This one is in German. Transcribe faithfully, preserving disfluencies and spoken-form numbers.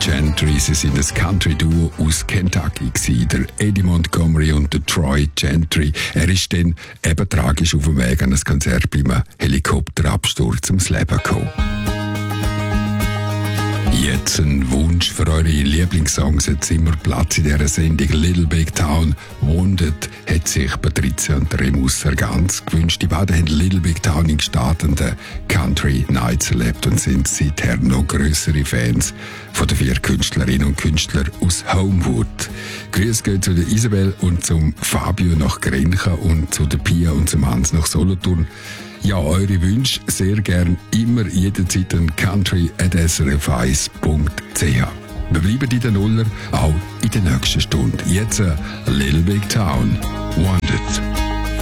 Gentry. Sie sind ein Country-Duo aus Kentucky gewesen, der Eddie Montgomery und der Troy Gentry. Er ist dann eben tragisch auf dem Weg an ein Konzert bei einem Helikopterabsturz ums Leben gekommen. Jetzt ein Wunsch für eure Lieblingssongs. Jetzt immer Platz in dieser Sendung. Little Big Town Wounded hat sich Patricia und Remusser ganz gewünscht. Die beiden haben Little Big Town in startenden Country Nights erlebt und sind seither noch grössere Fans von den vier Künstlerinnen und Künstlern aus Homewood. Grüß gehen zu der Isabel und zum Fabio nach Grenchen und zu der Pia und zum Hans nach Solothurn. Ja, eure Wünsche sehr gern immer jederzeit an country at s r f eins punkt c h. Wir bleiben in den Nuller, auch in der nächsten Stunde. Jetzt a Little Big Town Wanted.